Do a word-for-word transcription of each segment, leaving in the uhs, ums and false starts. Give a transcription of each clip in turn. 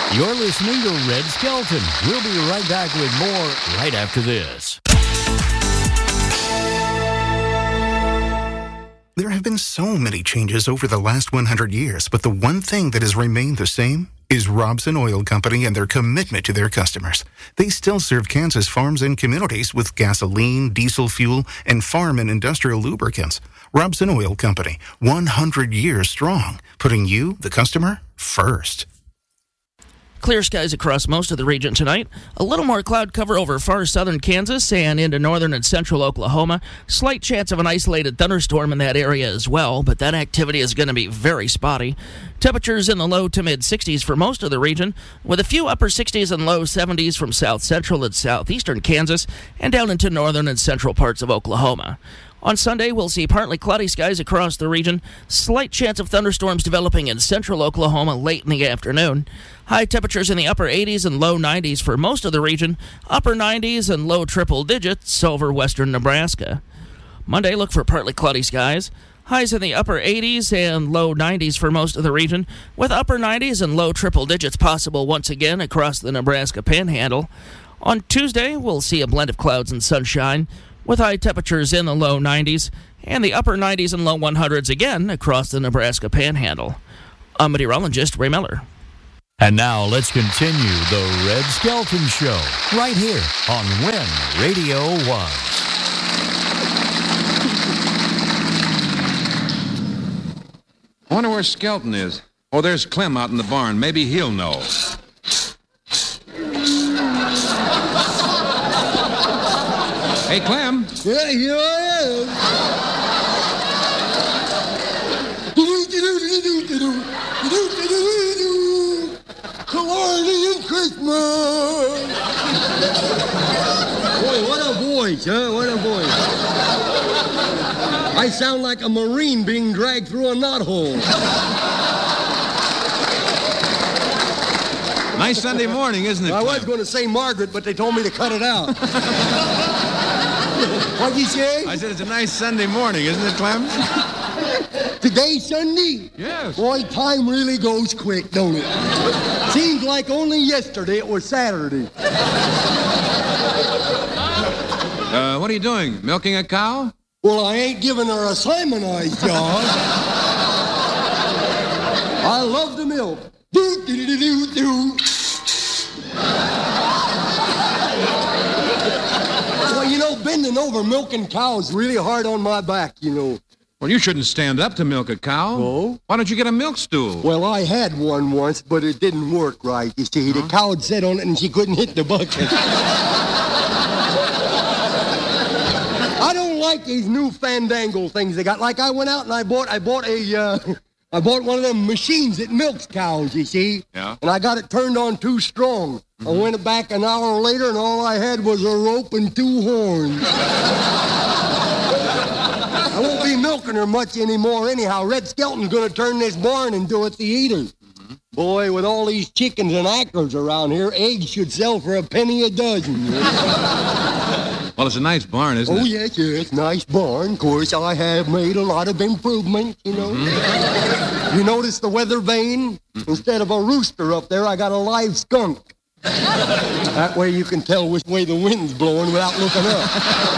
You're listening to Red Skelton. We'll be right back with more right after this. There have been so many changes over the last one hundred years, but the one thing that has remained the same is Robson Oil Company and their commitment to their customers. They still serve Kansas farms and communities with gasoline, diesel fuel, and farm and industrial lubricants. Robson Oil Company, one hundred years strong, putting you, the customer, first. Clear skies across most of the region tonight. A little more cloud cover over far southern Kansas and into northern and central Oklahoma. Slight chance of an isolated thunderstorm in that area as well, but that activity is going to be very spotty. Temperatures in the low to mid sixties for most of the region, with a few upper sixties and low seventies from south central and southeastern Kansas and down into northern and central parts of Oklahoma. On Sunday, we'll see partly cloudy skies across the region. Slight chance of thunderstorms developing in central Oklahoma late in the afternoon. High temperatures in the upper eighties and low nineties for most of the region. Upper nineties and low triple digits over western Nebraska. Monday, look for partly cloudy skies. Highs in the upper eighties and low nineties for most of the region, with upper nineties and low triple digits possible once again across the Nebraska Panhandle. On Tuesday, we'll see a blend of clouds and sunshine, with high temperatures in the low nineties and the upper nineties and low hundreds again across the Nebraska Panhandle. I'm meteorologist Ray Miller. And now let's continue the Red Skelton Show right here on When Radio Was. I wonder where Skelton is. Oh, there's Clem out in the barn. Maybe he'll know. Hey, Clem. Yeah, here I am. Halloween and Christmas. Boy, what a voice, huh? What a voice. I sound like a Marine being dragged through a knothole. Nice Sunday morning, isn't it, I Clem? was going to say Margaret, but they told me to cut it out. What'd you say? I said it's a nice Sunday morning, isn't it, Clem? Today's Sunday? Yes. Boy, time really goes quick, don't it? Seems like only yesterday it was Saturday. Uh, what are you doing? Milking a cow? Well, I ain't giving her a Simonized job. I love the milk. Do, do, do, do, do. Well, you know, bending over milking cows is really hard on my back, you know. Well, you shouldn't stand up to milk a cow. Oh? Why don't you get a milk stool? Well, I had one once, but it didn't work right. You see, huh? The cow had sat on it and she couldn't hit the bucket. I don't like these new fandangle things they got. Like I went out and I bought, I bought a, uh, I bought one of them machines that milks cows, you see. Yeah. And I got it turned on too strong. Mm-hmm. I went back an hour later and all I had was a rope and two horns. I won't be milking her much anymore anyhow. Red Skelton's going to turn this barn into a theater. Mm-hmm. Boy, with all these chickens and acres around here, eggs should sell for a penny a dozen. Well, it's a nice barn, isn't oh, it? Oh, yes, yes, nice barn. Of course, I have made a lot of improvements, you know. Mm-hmm. You notice the weather vane? Mm-hmm. Instead of a rooster up there, I got a live skunk. That way you can tell which way the wind's blowing without looking up.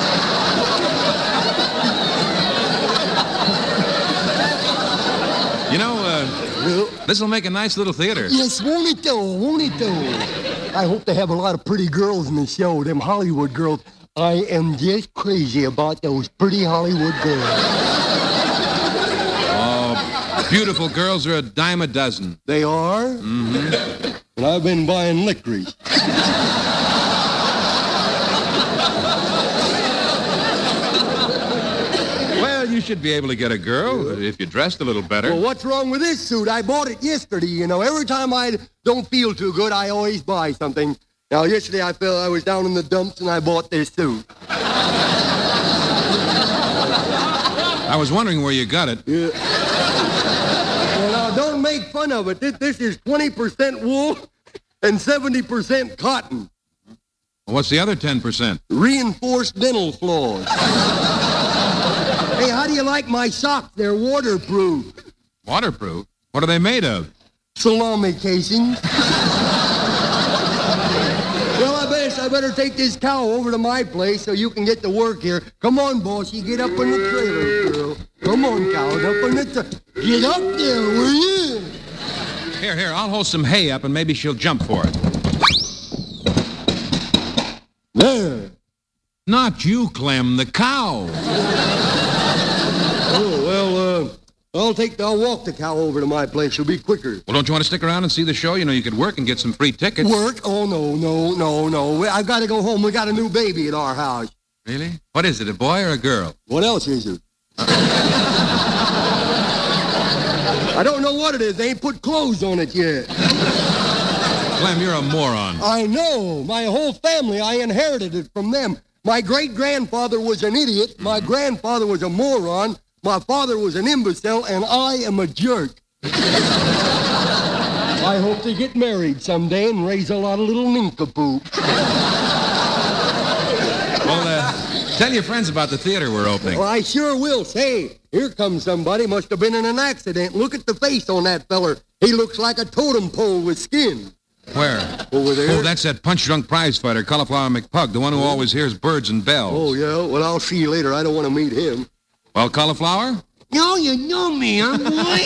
You know, uh, this will make a nice little theater. Yes, won't it though, won't it though? I hope they have a lot of pretty girls in the show, them Hollywood girls. I am just crazy about those pretty Hollywood girls. Oh, beautiful girls are a dime a dozen. They are? Mm-hmm. And I've been buying licorice. You should be able to get a girl if you dressed a little better. Well, what's wrong with this suit? I bought it yesterday, you know. Every time I don't feel too good, I always buy something. Now, yesterday I felt I was down in the dumps and I bought this suit. I was wondering where you got it. Yeah. Well, now, don't make fun of it. This, this is twenty percent wool and seventy percent cotton. Well, what's the other ten percent? Reinforced dental floss. Hey, how do you like my socks? They're waterproof. Waterproof? What are they made of? Salami casings. I better take this cow over to my place so you can get to work here. Come on, boss, you get up in the trailer, girl. Come on, cow, up in the tra- Get up there, will you? Here, here, I'll hold some hay up and maybe she'll jump for it. There. Not you, Clem, the cow. Oh, well, uh, I'll take, I'll walk the cow over to my place. She'll be quicker. Well, don't you want to stick around and see the show? You know, you could work and get some free tickets. Work? Oh, no, no, no, no. I've got to go home. We got a new baby at our house. Really? What is it, a boy or a girl? What else is it? I don't know what it is. They ain't put clothes on it yet. Clem, you're a moron. I know. My whole family, I inherited it from them. My great-grandfather was an idiot. My grandfather was a moron. My father was an imbecile, and I am a jerk. I hope to get married someday and raise a lot of little nincompoops. Well, uh, tell your friends about the theater we're opening. Well, I sure will. Say, here comes somebody. Must have been in an accident. Look at the face on that feller. He looks like a totem pole with skin. Where? Over there. Oh, that's that punch-drunk prize fighter, Cauliflower McPug, the one who always hears birds and bells. Oh, yeah? Well, I'll see you later. I don't want to meet him. Well, Cauliflower? No, you know me, huh, boy?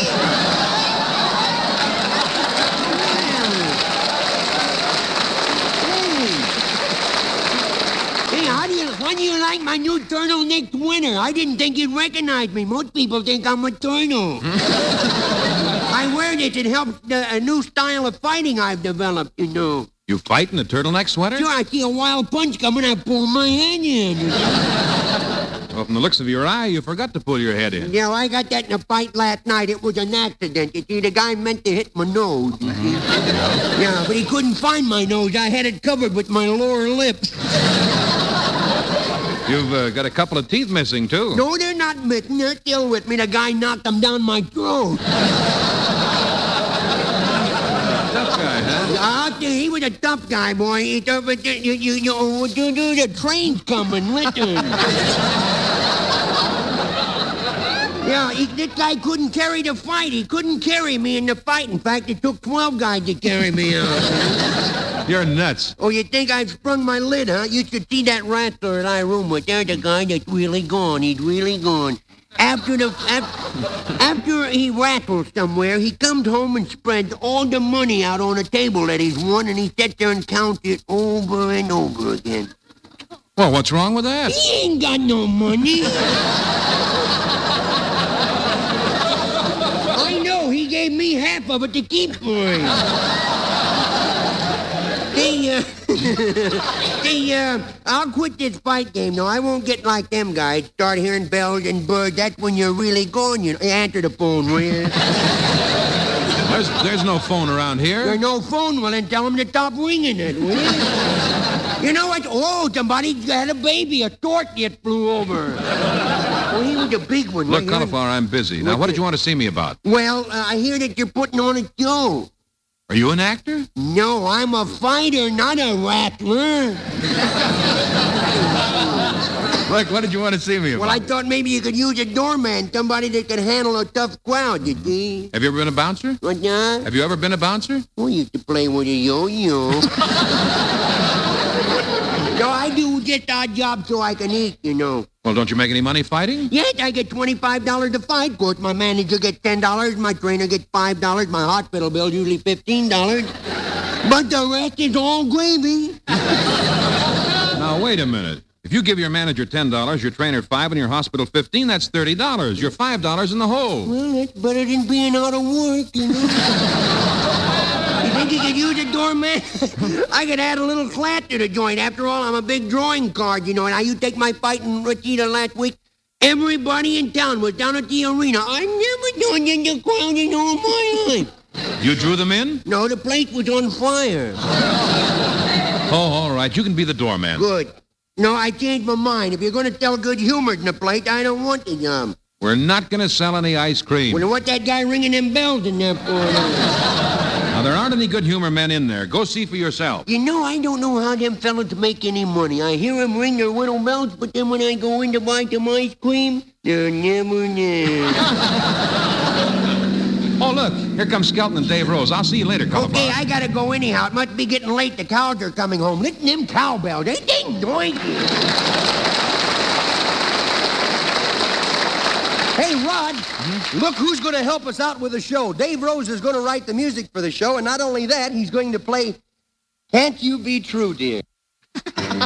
Hey, how do you, how do you like my new turtleneck winter? I didn't think you'd recognize me. Most people think I'm a turtle. I wear this. It helps the, a new style of fighting I've developed, you know. You fight in a turtleneck sweater? Sure, I see a wild punch coming, I pull my head in. Well, from the looks of your eye, you forgot to pull your head in. Yeah, I got that in a fight last night. It was an accident. You see, the guy meant to hit my nose. You see? Yeah. Yeah, but he couldn't find my nose. I had it covered with my lower lip. You've uh, got a couple of teeth missing, too. No, they're not missing. They're still with me. The guy knocked them down my throat. Tough guy, huh? I'll tell you, he was a tough guy, boy. He told me, you, you, you, you, you, the train's coming. Listen. Yeah, he, this guy couldn't carry the fight. He couldn't carry me in the fight. In fact, it took twelve guys to carry me out. You're nuts. Oh, you think I've sprung my lid, huh? You should see that wrestler that I room with. There's a guy that's really gone. He's really gone. After the after, after he rattles somewhere, he comes home and spreads all the money out on a table that he's won, and he sits there and counts it over and over again. Well, what's wrong with that? He ain't got no money. I know. He gave me half of it to keep for him. They, uh, they, uh, I'll quit this fight game. No, I won't get like them guys. Start hearing bells and birds. That's when you're really going. You know, answer the phone, will you? There's, there's no phone around here. There's no phone. Well, then tell them to stop ringing it, will you? You know what? Oh, somebody had a baby. A stork just flew over. Oh, he was a big one. Look, right? Cauliflower, I'm busy. Now, what did you want to see me about? Well, uh, I hear that you're putting on a show. Are you an actor? No, I'm a fighter, not a rattler. Look, what did you want to see me about? Well, I thought maybe you could use a doorman, somebody that could handle a tough crowd, you see. Have you ever been a bouncer? What, yeah? Have you ever been a bouncer? We used to play with a yo-yo. No, I do just odd jobs so I can eat, you know. Well, don't you make any money fighting? Yes, I get twenty-five dollars to fight. Of course, my manager gets ten dollars, my trainer gets five dollars, my hospital bill usually fifteen dollars. But the rest is all gravy. Now, wait a minute. If you give your manager ten dollars, your trainer five, and your hospital fifteen, that's thirty dollars. You're five dollars in the hole. Well, that's better than being out of work, you know. You think you could use a doorman? I could add a little flat to the joint. After all, I'm a big drawing card, you know. And how you take my fight in Rachita last week, everybody in town was down at the arena. I never joined in the crowd in all my life. You drew them in? No, the place was on fire. Oh, all right. You can be the doorman. Good. No, I changed my mind. If you're going to tell good humor in the plate, I don't want the um. We're not going to sell any ice cream. Well, what that guy ringing them bells in there for? Now, there aren't any good humor men in there. Go see for yourself. You know, I don't know how them fellas make any money. I hear them ring their little bells, but then when I go in to buy some ice cream, they're never there. Oh, look, here comes Skelton and Dave Rose. I'll see you later, Calabar. Okay, I gotta go anyhow. It must be getting late. The cows are coming home. Listen to them cowbells. Ain't they noisy? Hey, Rod, mm-hmm. Look who's going to help us out with the show. Dave Rose is going to write the music for the show, and not only that, he's going to play Can't You Be True, Dear.